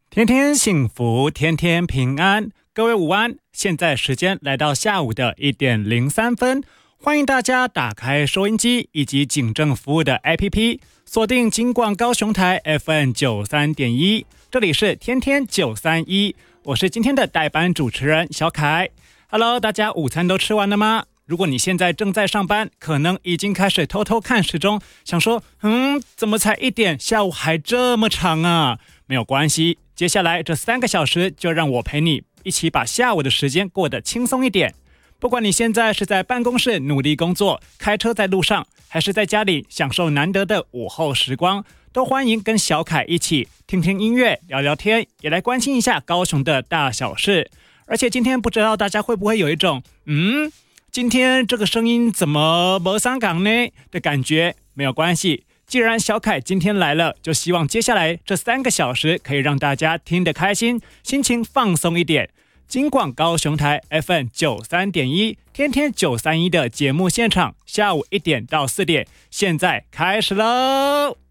天天幸福，天天平安。各位午安，现在时间来到下午的1点03分，欢迎大家打开收音机以及警政服务的 APP， 锁定金广高雄台 FM93.1， 这里是天天931，我是今天的代班主持人小凯。Hello， 大家午餐都吃完了吗？如果你现在正在上班，可能已经开始偷偷看时钟，想说怎么才1点，下午还这么长啊？没有关系，接下来这3个小时就让我陪你一起把下午的时间过得轻松一点。不管你现在是在办公室努力工作，开车在路上，还是在家里享受难得的午后时光，都欢迎跟小凯一起听听音乐，聊聊天，也来关心一下高雄的大小事。而且今天不知道大家会不会有一种今天这个声音怎么没上港呢的感觉？没有关系，既然小凯今天来了，就希望接下来这3个小时可以让大家听得开心，心情放松一点。金广高雄台 FM93.1， 天天931的节目现场，下午1点到4点，现在开始喽。